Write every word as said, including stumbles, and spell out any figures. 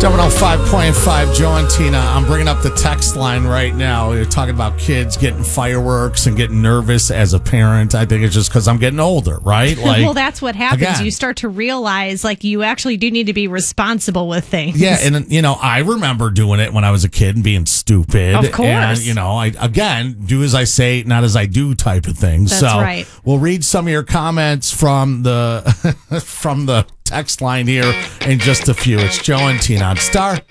seven oh five point five, Joe and Tina. I'm bringing up the text line right now. You're talking about kids getting fireworks and getting nervous as a parent. I think it's just because I'm getting older, right? Like, well, that's what happens. again, You start to realize, like, you actually do need to be responsible with things. yeah, and, you know, I remember doing it when I was a kid and being stupid. Of course. And, you know, I, again, do as I say, not as I do type of thing. That's so right. We'll read some of your comments from the from the text line here in just a few. It's Joe and Tina on Star